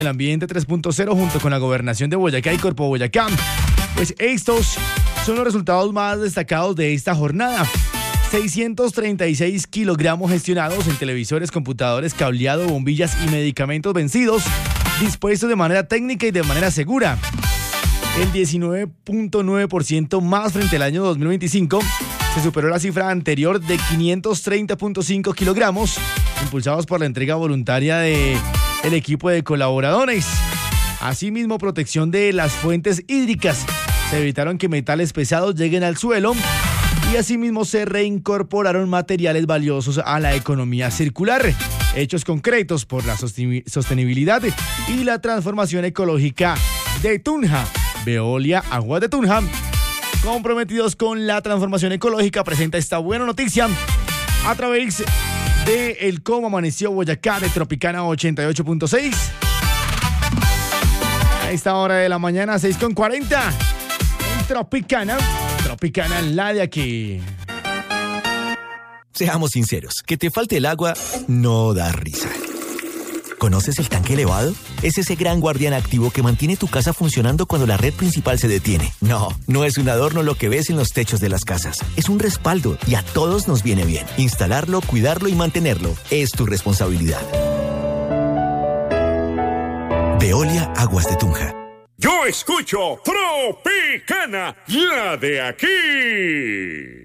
El ambiente 3.0 junto con la gobernación de Boyacá y Corpo Boyacá. Pues estos son los resultados más destacados de esta jornada. 636 kilogramos gestionados en televisores, computadores, cableado, bombillas y medicamentos vencidos, dispuestos de manera técnica y de manera segura. El 19.9% más frente al año 2025. Se superó la cifra anterior de 530.5 kilogramos, impulsados por la entrega voluntaria del equipo de colaboradores. Asimismo, protección de las fuentes hídricas. Se evitaron que metales pesados lleguen al suelo y asimismo se reincorporaron materiales valiosos a la economía circular. Hechos concretos por la sostenibilidad y la transformación ecológica de Tunja. Veolia Aguas de Tunja, comprometidos con la transformación ecológica, presenta esta buena noticia a través de el Cómo Amaneció Boyacá de Tropicana 88.6. A esta hora de la mañana, 6:40. En Tropicana, la de aquí. Seamos sinceros, que te falte el agua no da risa. ¿Conoces el tanque elevado? Es ese gran guardián activo que mantiene tu casa funcionando cuando la red principal se detiene. No es un adorno lo que ves en los techos de las casas. Es un respaldo y a todos nos viene bien. Instalarlo, cuidarlo y mantenerlo es tu responsabilidad. Veolia Aguas de Tunja. Yo escucho Tropicana, la de aquí.